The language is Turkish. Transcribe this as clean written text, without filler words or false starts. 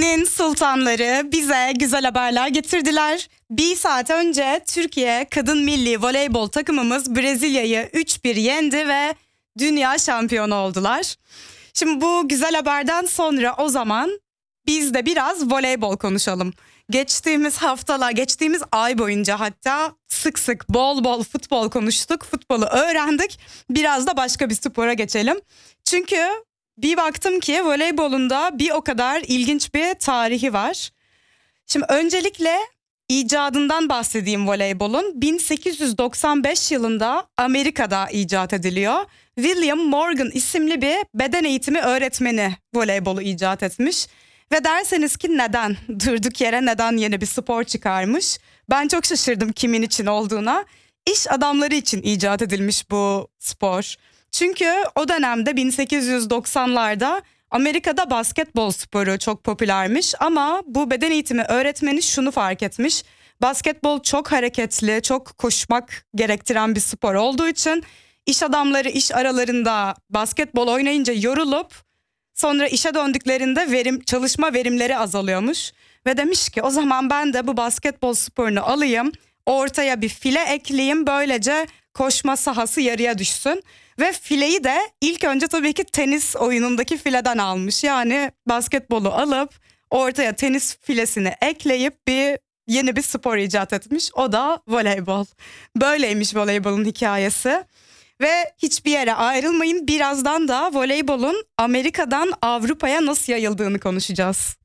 Türkiye'nin sultanları bize güzel haberler getirdiler. Bir saat önce Türkiye kadın milli voleybol takımımız Brezilya'yı 3-1 yendi ve dünya şampiyonu oldular. Şimdi bu güzel haberden sonra o zaman biz de biraz voleybol konuşalım. Geçtiğimiz ay boyunca hatta sık sık bol bol futbol konuştuk, futbolu öğrendik. Biraz da başka bir spora geçelim. Çünkü bir baktım ki voleybolun da bir o kadar ilginç bir tarihi var. Şimdi öncelikle icadından bahsedeyim voleybolun. 1895 yılında Amerika'da icat ediliyor. William Morgan isimli bir beden eğitimi öğretmeni voleybolu icat etmiş. Ve derseniz ki neden? Durduk yere neden yeni bir spor çıkarmış? Ben çok şaşırdım kimin için olduğuna. İş adamları için icat edilmiş bu spor. Çünkü o dönemde 1890'larda Amerika'da basketbol sporu çok popülermiş ama bu beden eğitimi öğretmeni şunu fark etmiş. Basketbol çok hareketli, çok koşmak gerektiren bir spor olduğu için iş adamları iş aralarında basketbol oynayınca yorulup sonra işe döndüklerinde çalışma verimleri azalıyormuş. Ve demiş ki o zaman ben de bu basketbol sporunu alayım, ortaya bir file ekleyeyim, böylece koşma sahası yarıya düşsün. Ve fileyi de ilk önce tabii ki tenis oyunundaki fileden almış. Yani basketbolu alıp ortaya tenis filesini ekleyip yeni bir spor icat etmiş. O da voleybol. Böyleymiş voleybolun hikayesi. Ve hiçbir yere ayrılmayın. Birazdan da voleybolun Amerika'dan Avrupa'ya nasıl yayıldığını konuşacağız.